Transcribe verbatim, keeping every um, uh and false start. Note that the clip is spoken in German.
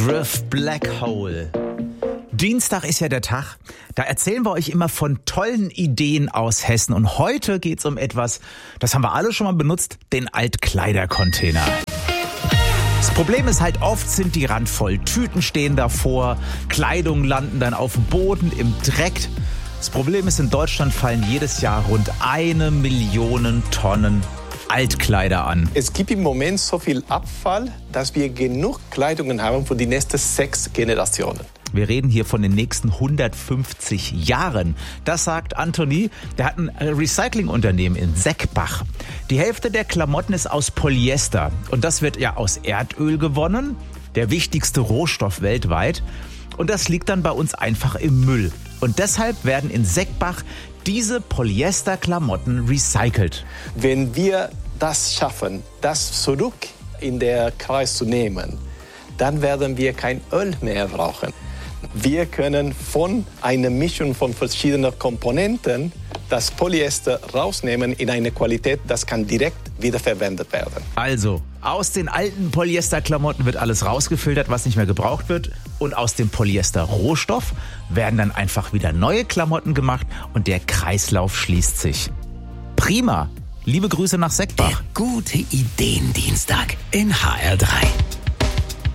Griff Black Hole. Dienstag ist ja der Tag, da erzählen wir euch immer von tollen Ideen aus Hessen. Und heute geht's um etwas, das haben wir alle schon mal benutzt, den Altkleidercontainer. Das Problem ist halt, oft sind die randvoll. Tüten stehen davor, Kleidung landen dann auf dem Boden im Dreck. Das Problem ist, in Deutschland fallen jedes Jahr rund eine Million Tonnen Altkleider an. Es gibt im Moment so viel Abfall, dass wir genug Kleidung haben für die nächsten sechs Generationen. Wir reden hier von den nächsten hundertfünfzig Jahren. Das sagt Anthony, der hat ein Recyclingunternehmen in Seckbach. Die Hälfte der Klamotten ist aus Polyester und das wird ja aus Erdöl gewonnen, der wichtigste Rohstoff weltweit. Und das liegt dann bei uns einfach im Müll. Und deshalb werden in Seckbach diese Polyesterklamotten recycelt. Wenn wir das schaffen, das zurück in den Kreis zu nehmen, dann werden wir kein Öl mehr brauchen. Wir können von einer Mischung von verschiedenen Komponenten das Polyester rausnehmen in eine Qualität, das kann direkt wiederverwendet werden. Also, aus den alten Polyesterklamotten wird alles rausgefiltert, was nicht mehr gebraucht wird. Und aus dem Polyester-Rohstoff werden dann einfach wieder neue Klamotten gemacht und der Kreislauf schließt sich. Prima! Liebe Grüße nach Seckbach. Der gute Ideen Dienstag in H R drei.